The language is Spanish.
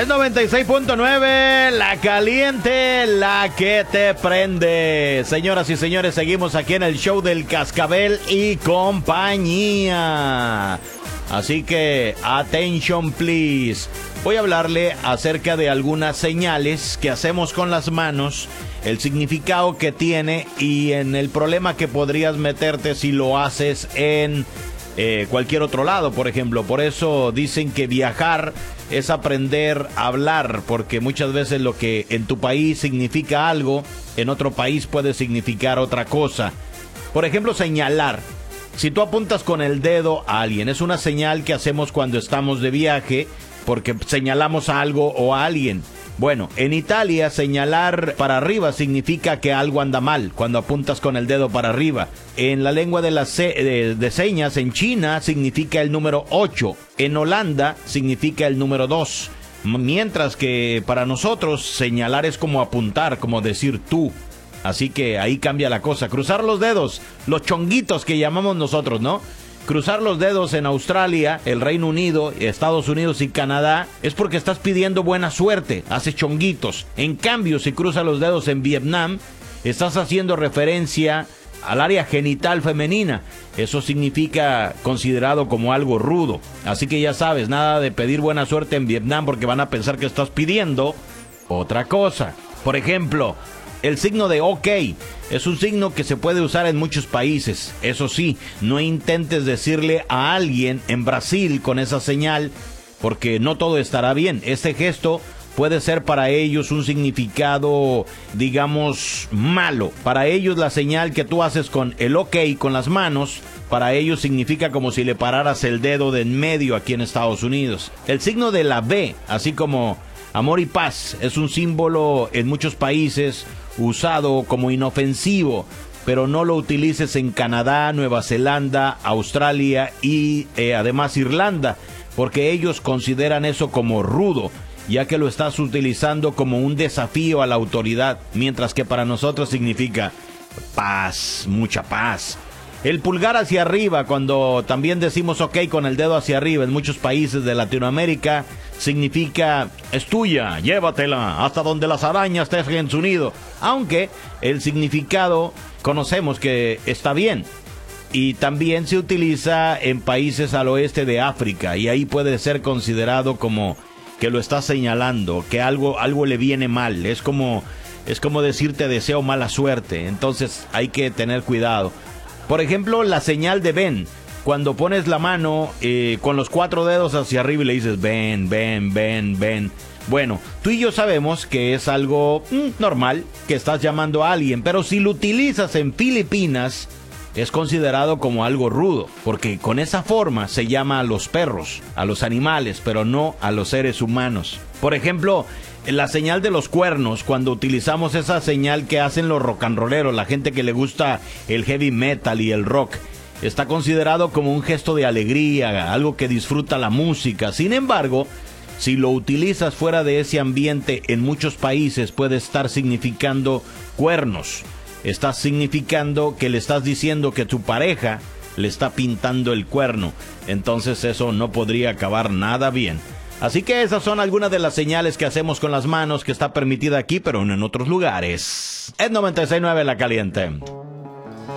Es 96.9, la caliente, la que te prende. Señoras y señores, seguimos aquí en el show del Cascabel y compañía. Así que, attention please. Voy a hablarle acerca de algunas señales que hacemos con las manos, el significado que tiene y en el problema que podrías meterte si lo haces en cualquier otro lado, por ejemplo. Por eso dicen que viajar es aprender a hablar, porque muchas veces lo que en tu país significa algo, en otro país puede significar otra cosa. Por ejemplo, señalar. Si tú apuntas con el dedo a alguien, es una señal que hacemos cuando estamos de viaje, porque señalamos a algo o a alguien. Bueno, en Italia señalar para arriba significa que algo anda mal, cuando apuntas con el dedo para arriba. En la lengua de señas, en China significa el número 8, en Holanda significa el número 2. Mientras que para nosotros señalar es como apuntar, como decir tú. Así que ahí cambia la cosa. Cruzar los dedos, los chonguitos que llamamos nosotros, ¿no? Cruzar los dedos en Australia, el Reino Unido, Estados Unidos y Canadá es porque estás pidiendo buena suerte, haces chonguitos. En cambio, si cruzas los dedos en Vietnam, estás haciendo referencia al área genital femenina. Eso significa considerado como algo rudo. Así que ya sabes, nada de pedir buena suerte en Vietnam porque van a pensar que estás pidiendo otra cosa. Por ejemplo, el signo de OK es un signo que se puede usar en muchos países. Eso sí, no intentes decirle a alguien en Brasil con esa señal, porque no todo estará bien. Este gesto puede ser para ellos un significado, digamos, malo. Para ellos la señal que tú haces con el OK con las manos, para ellos significa como si le pararas el dedo de en medio aquí en Estados Unidos. El signo de la B, así como amor y paz, es un símbolo en muchos países usado como inofensivo, pero no lo utilices en Canadá, Nueva Zelanda, Australia y además Irlanda, porque ellos consideran eso como rudo, ya que lo estás utilizando como un desafío a la autoridad, mientras que para nosotros significa paz, mucha paz. El pulgar hacia arriba, cuando también decimos OK con el dedo hacia arriba en muchos países de Latinoamérica, significa es tuya, llévatela hasta donde las arañas tejen su nido. Aunque el significado conocemos que está bien. Y también se utiliza en países al oeste de África, y ahí puede ser considerado como que lo está señalando, que algo le viene mal. Es como decirte deseo mala suerte. Entonces hay que tener cuidado. Por ejemplo, la señal de ven. Cuando pones la mano con los 4 dedos hacia arriba y le dices ven, ven, ven, ven. Bueno, tú y yo sabemos que es algo normal, que estás llamando a alguien. Pero si lo utilizas en Filipinas, es considerado como algo rudo. Porque con esa forma se llama a los perros, a los animales, pero no a los seres humanos. Por ejemplo, la señal de los cuernos, cuando utilizamos esa señal que hacen los rock and rolleros, la gente que le gusta el heavy metal y el rock, está considerado como un gesto de alegría, algo que disfruta la música. Sin embargo, si lo utilizas fuera de ese ambiente, en muchos países puede estar significando cuernos. Está significando que le estás diciendo que tu pareja le está pintando el cuerno. Entonces eso no podría acabar nada bien. Así que esas son algunas de las señales que hacemos con las manos, que está permitida aquí, pero no en otros lugares. Es 96.9 La Caliente.